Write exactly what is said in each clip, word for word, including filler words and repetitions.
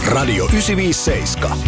Radio yhdeksänsataaviisikymmentäseitsemän.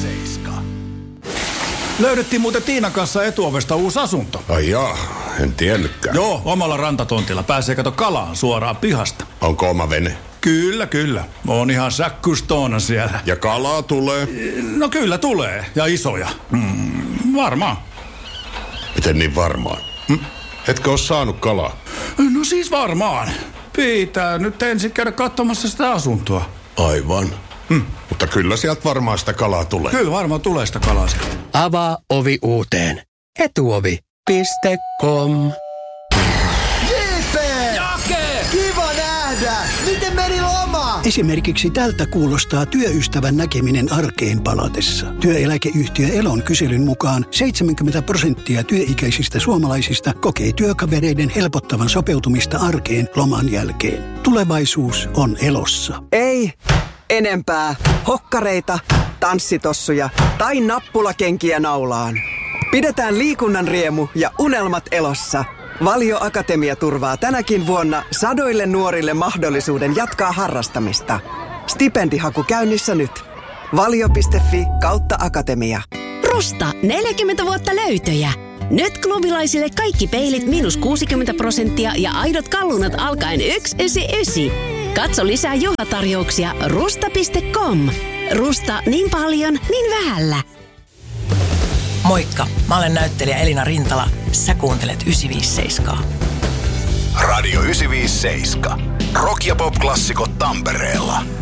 Löydettiin muuten Tiinan kanssa etuovesta uusi asunto. Ai jaa, en tiennytkään. Joo, omalla rantatontilla. Pääsee kato kalaan suoraan pihasta. Onko oma vene? Kyllä, kyllä. On ihan säkkystoona siellä. Ja kalaa tulee? No kyllä tulee. Ja isoja. Mm, varmaan. Miten niin varmaan? Hm? Etkö ole saanut kalaa? No siis varmaan. Pitää nyt ensin käydä katsomassa sitä asuntoa. Aivan. Hm. Mutta kyllä sieltä varmaan sitä kalaa tulee. Kyllä varmaan tulee sitä kalaa sieltä. Avaa ovi uuteen. Etuovi piste com. J P! Jake! Kiva nähdä! Miten meni loma? Esimerkiksi tältä kuulostaa työystävän näkeminen arkeen palatessa. Työeläkeyhtiö Elon kyselyn mukaan seitsemänkymmentä prosenttia työikäisistä suomalaisista kokee työkavereiden helpottavan sopeutumista arkeen loman jälkeen. Tulevaisuus on Elossa. Ei enempää hokkareita, tanssitossuja tai nappulakenkiä naulaan. Pidetään liikunnan riemu ja unelmat elossa. Valio Akatemia turvaa tänäkin vuonna sadoille nuorille mahdollisuuden jatkaa harrastamista. Stipendihaku käynnissä nyt. valio piste fi kautta akatemia. Rusta neljäkymmentä vuotta löytöjä. Nyt klubilaisille kaikki peilit miinus kuusikymmentä prosenttia ja aidot kallunat alkaen yksi yhdeksänkymmentäyhdeksän. Katso lisää juhlatarjouksia rusta piste com. Rusta niin paljon, niin vähällä. Moikka, mä olen näyttelijä Elina Rintala. Sä kuuntelet yhdeksänsataaviisikymmentäseitsemän. Radio yhdeksänsataaviisikymmentäseitsemän. Rock- ja pop-klassikot Tampereella.